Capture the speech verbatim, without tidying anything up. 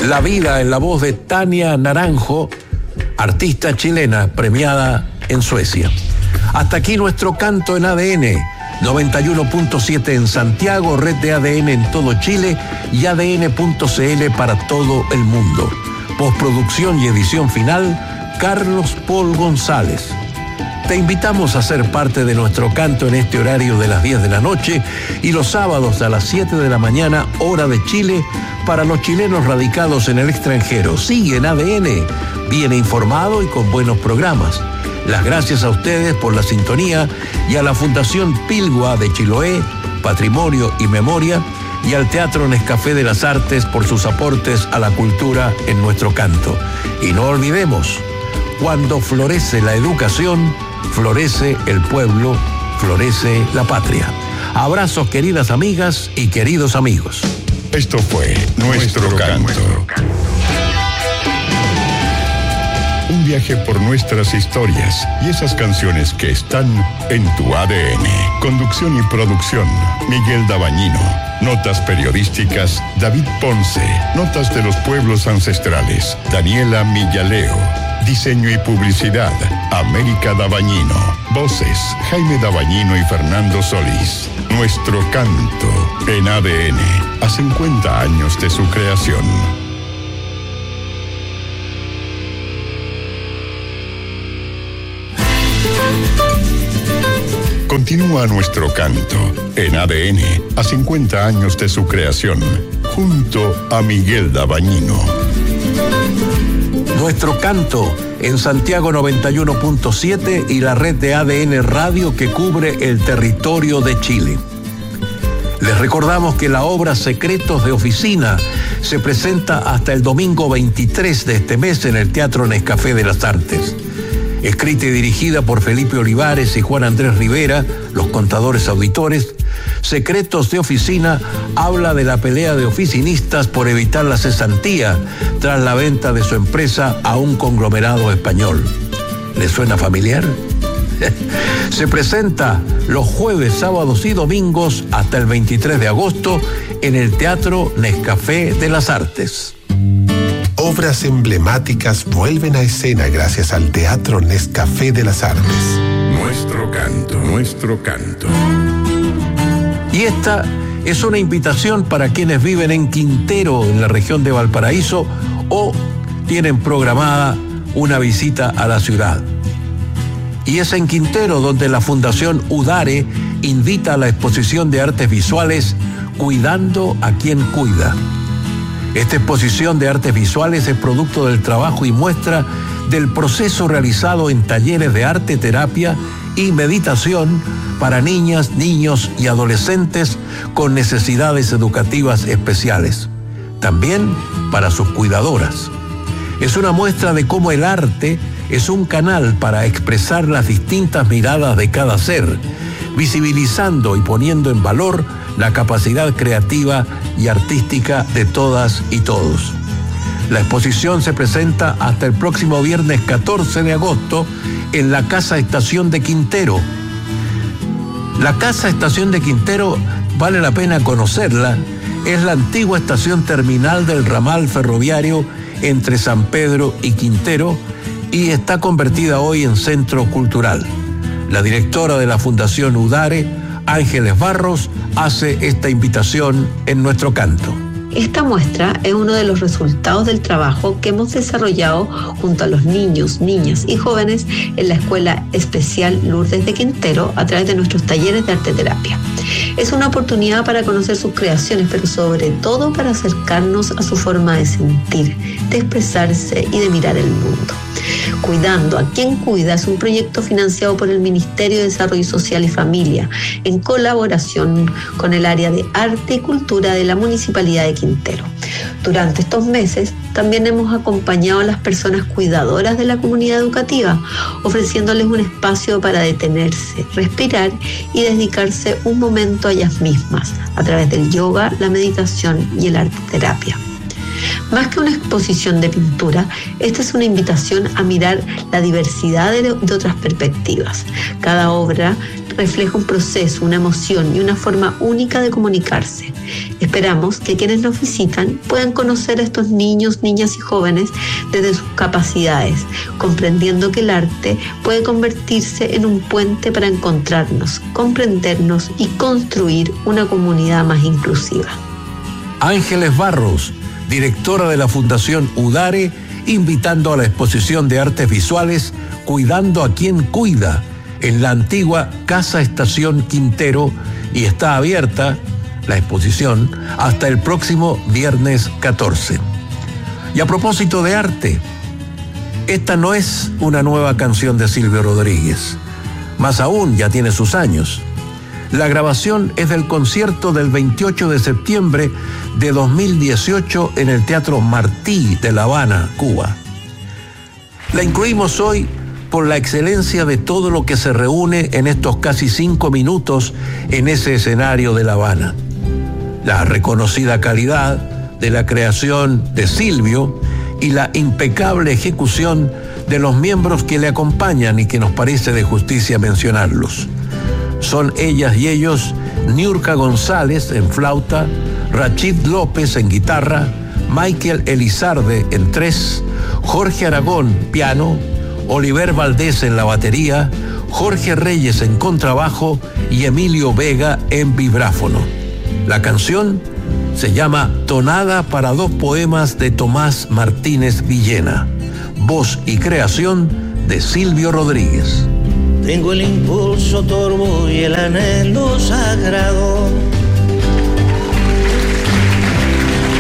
La vida en la voz de Tania Naranjo, artista chilena premiada en Suecia. Hasta aquí nuestro canto en A D N. noventa y uno punto siete en Santiago, red de A D N en todo Chile y A D N punto C L para todo el mundo. Postproducción y edición final, Carlos Paul González. Te invitamos a ser parte de nuestro canto en este horario de las diez de la noche y los sábados a las siete de la mañana, hora de Chile, para los chilenos radicados en el extranjero. Sigue en A D N, bien informado y con buenos programas. Las gracias a ustedes por la sintonía y a la Fundación Pilgua de Chiloé, Patrimonio y Memoria, y al Teatro Nescafé de las Artes por sus aportes a la cultura en nuestro canto. Y no olvidemos, cuando florece la educación, florece el pueblo, florece la patria. Abrazos, queridas amigas y queridos amigos. Esto fue Nuestro, nuestro Canto. canto. Un viaje por nuestras historias y esas canciones que están en tu A D N. Conducción y producción, Miguel Dabañino. Notas periodísticas, David Ponce. Notas de los pueblos ancestrales, Daniela Millaleo. Diseño y publicidad, América Dabañino. Voces, Jaime Dabañino y Fernando Solís. Nuestro Canto en A D N, a cincuenta años de su creación. Continúa Nuestro Canto en A D N, a cincuenta años de su creación, junto a Miguel Dabañino. Nuestro Canto en Santiago noventa y uno punto siete y la red de A D N Radio que cubre el territorio de Chile. Les recordamos que la obra Secretos de Oficina se presenta hasta el domingo veintitrés de este mes en el Teatro Nescafé de las Artes. Escrita y dirigida por Felipe Olivares y Juan Andrés Rivera, los contadores auditores, Secretos de Oficina habla de la pelea de oficinistas por evitar la cesantía tras la venta de su empresa a un conglomerado español. ¿Les suena familiar? Se presenta los jueves, sábados y domingos hasta el veintitrés de agosto en el Teatro Nescafé de las Artes. Obras emblemáticas vuelven a escena gracias al Teatro Nescafé de las Artes. Nuestro Canto, Nuestro Canto. Y esta es una invitación para quienes viven en Quintero, en la región de Valparaíso, o tienen programada una visita a la ciudad. Y es en Quintero donde la Fundación UDARE invita a la exposición de artes visuales Cuidando a quien cuida. Esta exposición de artes visuales es producto del trabajo y muestra del proceso realizado en talleres de arte, terapia y meditación para niñas, niños y adolescentes con necesidades educativas especiales. También para sus cuidadoras. Es una muestra de cómo el arte es un canal para expresar las distintas miradas de cada ser, visibilizando y poniendo en valor la capacidad creativa y artística de todas y todos. La exposición se presenta hasta el próximo viernes catorce de agosto en la Casa Estación de Quintero. La Casa Estación de Quintero vale la pena conocerla. Es la antigua estación terminal del ramal ferroviario entre San Pedro y Quintero y está convertida hoy en centro cultural. La directora de la Fundación UDARE, Ángeles Barros, hace esta invitación en Nuestro Canto. Esta muestra es uno de los resultados del trabajo que hemos desarrollado junto a los niños, niñas y jóvenes en la Escuela Especial Lourdes de Quintero a través de nuestros talleres de arte terapia. Es una oportunidad para conocer sus creaciones, pero sobre todo para acercarnos a su forma de sentir, de expresarse y de mirar el mundo. Cuidando a quien cuida es un proyecto financiado por el Ministerio de Desarrollo Social y Familia en colaboración con el área de Arte y Cultura de la Municipalidad de Quintero. Durante estos meses también hemos acompañado a las personas cuidadoras de la comunidad educativa, ofreciéndoles un espacio para detenerse, respirar y dedicarse un momento a ellas mismas a través del yoga, la meditación y el arte terapia. Más que una exposición de pintura, esta es una invitación a mirar la diversidad de, de otras perspectivas. Cada obra refleja un proceso, una emoción y una forma única de comunicarse. Esperamos que quienes nos visitan puedan conocer a estos niños, niñas y jóvenes desde sus capacidades, comprendiendo que el arte puede convertirse en un puente para encontrarnos, comprendernos y construir una comunidad más inclusiva. Ángeles Barros, directora de la Fundación UDARE, invitando a la exposición de artes visuales Cuidando a quien cuida, en la antigua Casa Estación Quintero, y está abierta la exposición hasta el próximo viernes catorce. Y a propósito de arte, esta no es una nueva canción de Silvio Rodríguez, más aún ya tiene sus años. La grabación es del concierto del veintiocho de septiembre de dos mil dieciocho en el Teatro Martí de La Habana, Cuba. La incluimos hoy por la excelencia de todo lo que se reúne en estos casi cinco minutos en ese escenario de La Habana. La reconocida calidad de la creación de Silvio y la impecable ejecución de los miembros que le acompañan y que nos parece de justicia mencionarlos. Son ellas y ellos Niurka González en flauta, Rachid López en guitarra, Michael Elizarde en tres, Jorge Aragón piano, Oliver Valdés en la batería, Jorge Reyes en contrabajo y Emilio Vega en vibráfono. La canción se llama Tonada para dos poemas de Tomás Martínez Villena, voz y creación de Silvio Rodríguez. Tengo el impulso torvo y el anhelo sagrado